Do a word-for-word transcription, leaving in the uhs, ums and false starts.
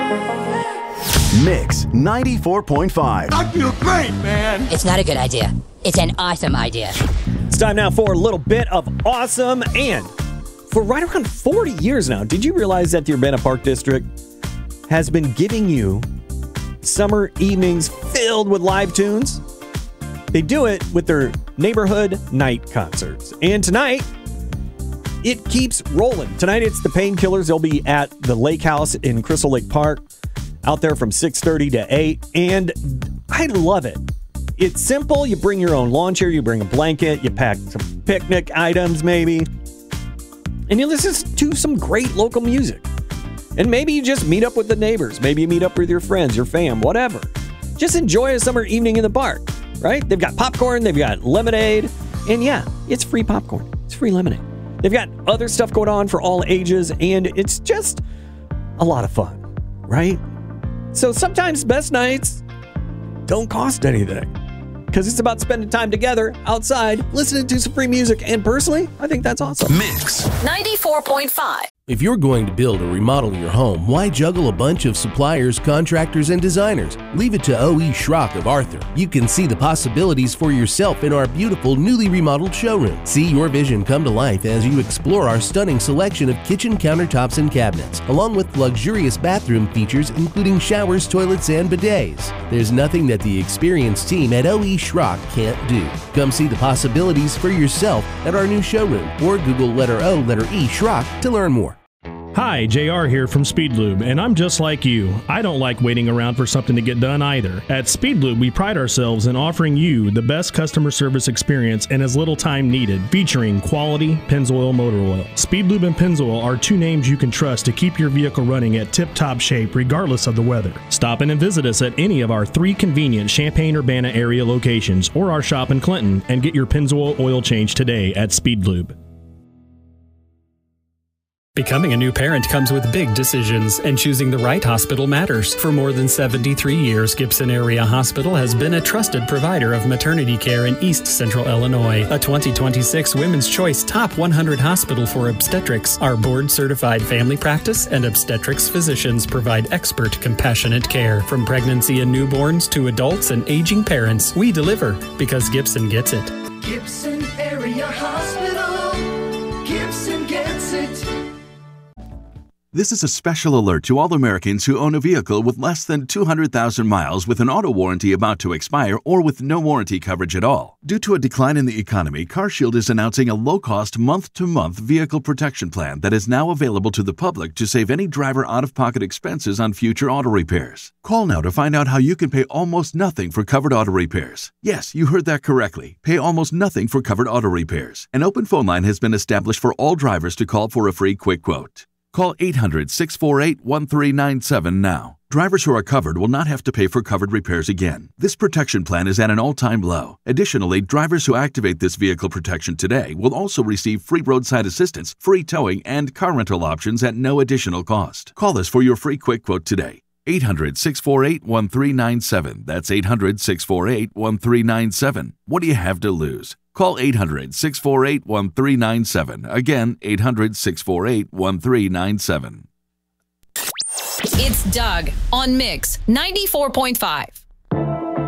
Mix ninety-four point five. I feel great, man. It's not a good idea. It's an awesome idea. It's time now for a little bit of awesome. And for right around forty years now, did you realize that the Urbana Park District has been giving you summer evenings filled with live tunes? They do it with their neighborhood night concerts. And tonight, it keeps rolling. Tonight, it's the Painkillers. They'll be at the Lake House in Crystal Lake Park, out there from six thirty to eight. And I love it. It's simple. You bring your own lawn chair, you bring a blanket, you pack some picnic items maybe, and you listen to some great local music. And maybe you just meet up with the neighbors. Maybe you meet up with your friends, your fam, whatever. Just enjoy a summer evening in the park, right? They've got popcorn, they've got lemonade, and yeah, it's free popcorn. It's free lemonade. They've got other stuff going on for all ages, and it's just a lot of fun, right? So sometimes best nights don't cost anything, because it's about spending time together outside, listening to some free music, and personally, I think that's awesome. Mix ninety-four point five. If you're going to build or remodel your home, why juggle a bunch of suppliers, contractors, and designers? Leave it to O E. Schrock of Arthur. You can see the possibilities for yourself in our beautiful, newly remodeled showroom. See your vision come to life as you explore our stunning selection of kitchen countertops and cabinets, along with luxurious bathroom features including showers, toilets, and bidets. There's nothing that the experienced team at O E. Schrock can't do. Come see the possibilities for yourself at our new showroom, or Google letter O, letter E, Schrock to learn more. Hi, J R here from Speed Lube, and I'm just like you. I don't like waiting around for something to get done either. At Speed Lube, we pride ourselves in offering you the best customer service experience in as little time needed, featuring quality Pennzoil motor oil. Speed Lube and Pennzoil are two names you can trust to keep your vehicle running at tip-top shape regardless of the weather. Stop in and visit us at any of our three convenient Champaign-Urbana area locations or our shop in Clinton and get your Pennzoil oil change today at Speed Lube. Becoming a new parent comes with big decisions, and choosing the right hospital matters. For more than seventy-three years, Gibson Area Hospital has been a trusted provider of maternity care in East Central Illinois. A twenty twenty-six Women's Choice Top one hundred Hospital for Obstetrics. Our board-certified family practice and obstetrics physicians provide expert, compassionate care. From pregnancy and newborns to adults and aging parents, we deliver because Gibson gets it. Gibson Area Hospital. Gibson gets it. This is a special alert to all Americans who own a vehicle with less than two hundred thousand miles with an auto warranty about to expire or with no warranty coverage at all. Due to a decline in the economy, CarShield is announcing a low-cost month-to-month vehicle protection plan that is now available to the public to save any driver out-of-pocket expenses on future auto repairs. Call now to find out how you can pay almost nothing for covered auto repairs. Yes, you heard that correctly. Pay almost nothing for covered auto repairs. An open phone line has been established for all drivers to call for a free quick quote. Call eight hundred, six four eight, one three nine seven now. Drivers who are covered will not have to pay for covered repairs again. This protection plan is at an all-time low. Additionally, drivers who activate this vehicle protection today will also receive free roadside assistance, free towing, and car rental options at no additional cost. Call us for your free quick quote today. eight hundred, six four eight, one three nine seven. That's eight hundred, six four eight, one three nine seven. What do you have to lose? Call eight hundred, six four eight, one three nine seven. Again, eight hundred, six four eight, one three nine seven. It's Doug on Mix ninety-four point five.